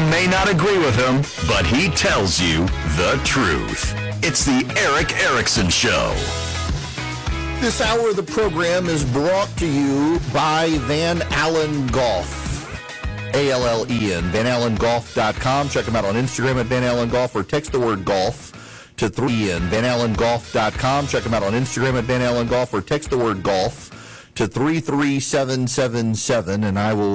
may not agree with him, but he tells you the truth. It's the Eric Erickson Show. This hour of the program is brought to you by Van Allen Golf. ALLEN, VanAllenGolf.com. Check them out on Instagram at Van Allen Golf or text the word golf to 3N. VanAllenGolf.com. Check them out on Instagram at Van Allen Golf or text the word golf to 33777, and I will